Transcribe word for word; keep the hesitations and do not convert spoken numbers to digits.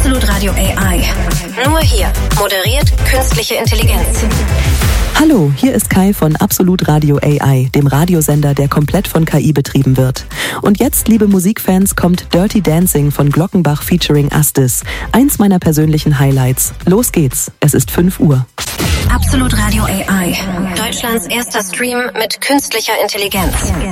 Absolut Radio A I. Nur hier moderiert künstliche Intelligenz. Hallo, hier ist Kai von Absolut Radio A I, dem Radiosender, der komplett von K I betrieben wird. Und jetzt, liebe Musikfans, kommt Dirty Dancing von Glockenbach featuring Astis. Eins meiner persönlichen Highlights. Los geht's, es ist fünf Uhr. Absolut Radio A I. Deutschlands erster Stream mit künstlicher Intelligenz.